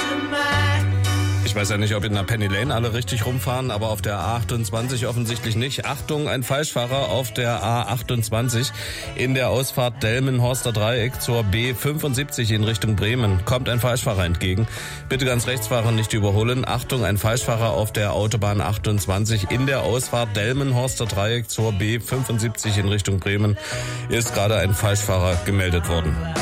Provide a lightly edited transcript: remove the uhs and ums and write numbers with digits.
Ich weiß ja nicht, ob in der Penny Lane alle richtig rumfahren, aber auf der A28 offensichtlich nicht. Achtung, ein Falschfahrer auf der A28 in der Ausfahrt Delmenhorster Dreieck zur B75 in Richtung Bremen. Kommt ein Falschfahrer entgegen. Bitte ganz rechts fahren, nicht überholen. Achtung, ein Falschfahrer auf der Autobahn 28 in der Ausfahrt Delmenhorster Dreieck zur B75 in Richtung Bremen. Ist gerade ein Falschfahrer gemeldet worden.